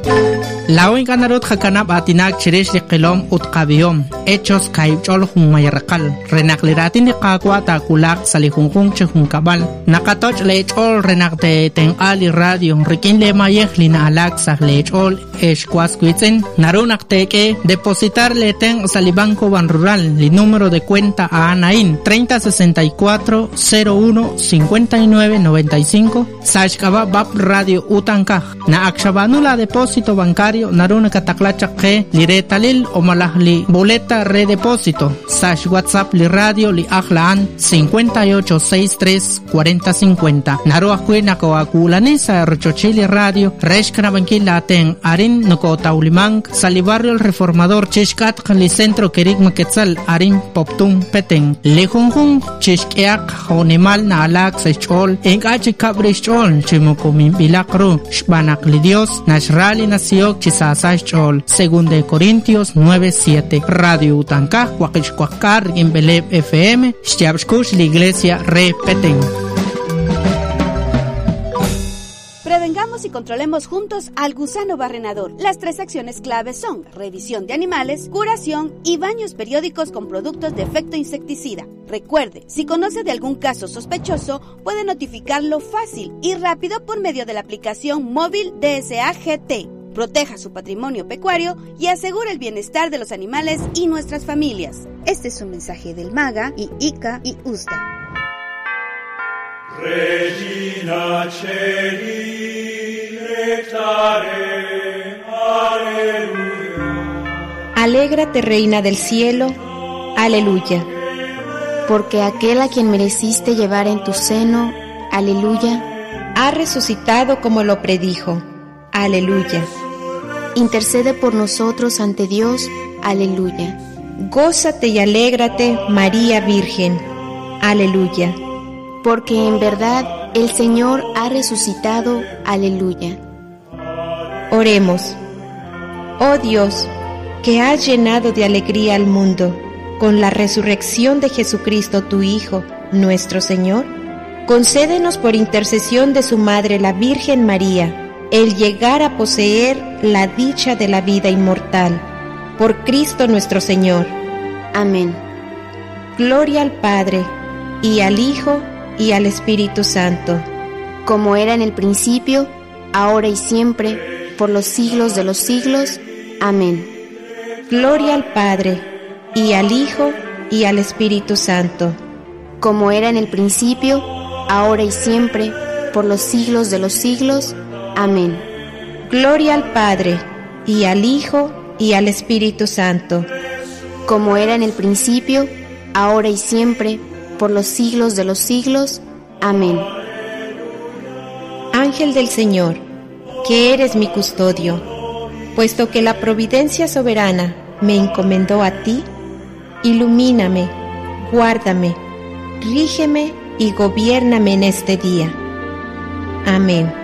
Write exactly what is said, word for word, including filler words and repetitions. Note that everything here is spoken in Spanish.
Lawin kanarut hakanap atinak chirish liqilom utqabiyom hechos kaibchol humayarqal renakliratin liqaqwa takulaq salihunjun chhunkabal nakatoch lechol renakte tenqali radio rikin lemayej lina alak sah lechol eshkwasquitzen narunaqteke depositar leten salibanco ban rural li número de cuenta a Anaín treinta sesenta y cuatro cero uno cincuenta y nueve noventa y cinco sashkaba bab radio utankaj na akshabanula depósito bancario naruna kataklachaqe liretalil o malahli boleta redepósito sash WhatsApp li radio li ajlaan cincuenta y ocho sesenta y tres cuarenta cincuenta naru akwina ko akulanisa rochochili radio reshkana bankila ten arin noko taulimang salibarrio el reformador chishkat li centro kerigma quetzal arin poptum peten lejunjun chishkiak honimal na alak sechol engache kabrichol chimokomin bilakru shbanak li dios nashrali nasiok chisasach chol según de Corintios nueve siete radio utankaj huaquichcuacar en Beleb F M Shtiabshkush la iglesia repeten. Prevengamos y controlemos juntos al gusano barrenador. Las tres acciones claves son revisión de animales, curación y baños periódicos con productos de efecto insecticida. Recuerde, si conoce de algún caso sospechoso, puede notificarlo fácil y rápido por medio de la aplicación móvil D S A G T. Proteja su patrimonio pecuario y asegure el bienestar de los animales y nuestras familias. Este es un mensaje del MAGA y I C A y U S D A. Regina Celi rectare, aleluya. Alégrate, reina del cielo, aleluya. Porque aquel a quien mereciste llevar en tu seno, aleluya, ha resucitado como lo predijo, aleluya. Intercede por nosotros ante Dios, aleluya. Gózate y alégrate, María Virgen, aleluya. Porque en verdad el Señor ha resucitado, aleluya. Oremos. Oh Dios, que has llenado de alegría al mundo con la resurrección de Jesucristo tu Hijo, nuestro Señor, concédenos por intercesión de su Madre la Virgen María, el llegar a poseer la dicha de la vida inmortal. Por Cristo nuestro Señor. Amén. Gloria al Padre, y al Hijo, y al Espíritu Santo. Como era en el principio, ahora y siempre, por los siglos de los siglos. Amén. Gloria al Padre, y al Hijo, y al Espíritu Santo. Como era en el principio, ahora y siempre, por los siglos de los siglos. Amén. Gloria al Padre, y al Hijo, y al Espíritu Santo. Como era en el principio, ahora y siempre, por los siglos de los siglos. Amén. Ángel del Señor, que eres mi custodio, puesto que la providencia soberana me encomendó a ti, ilumíname, guárdame, rígeme y gobiérname en este día. Amén.